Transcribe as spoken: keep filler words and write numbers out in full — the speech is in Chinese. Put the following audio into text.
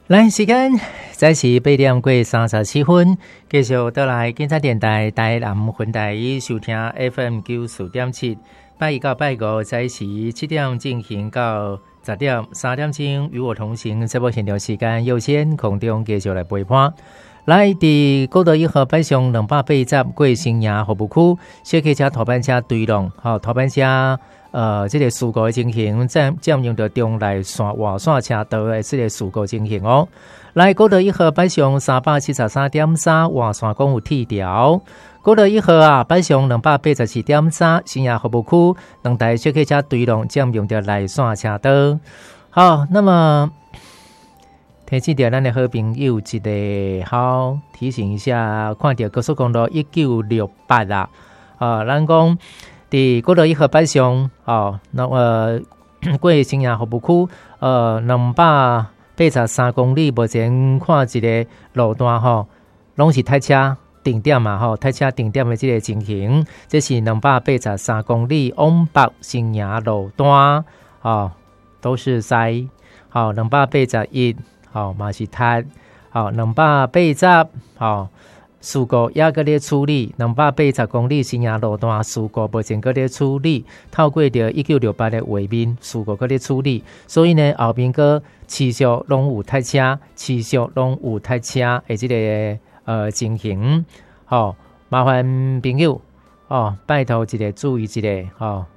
来，时间再是八点过三十七分，继续倒来警察电台台南分台收听 F M 九四点七，拜一到拜五在时七点进行到十点三点钟，与我同行。这部现场时间有限，空中继续来陪伴。来，伫高德一号北上两百八十过新营服务区，小客车、拖板车对弄，好拖板车。呃，这个事故的情形，占占用到中内线外线车道的这个事故情形哦。来，高德一号北上三百七十三点三，外线公有铁条。高德一号啊，北上两百八十七点三，新营服务区两台小客车对弄占用到内线车道。好，那么提醒到咱的好朋友一个好提醒一下，看到高速公路一九六八啊，啊，咱讲。伫高德一号北上哦，那呃过新营服务区呃两百八十三公里，目前看一个路段吼，拢是塞车停点嘛吼，塞车停点的这个情形，这是两百八十三公里往北新营路段哦，都是塞。好，两百八十一好嘛是塞，好两百八十好。事故也搁咧处理，两百八十公里新营路段事故目前搁咧处理，透过着一九六八的画面，事故搁咧处理，所以呢后面搁持续拢有塞车，持续拢有塞车的这个呃情形，好、哦、麻烦朋友哦，拜托一个注意一个哦，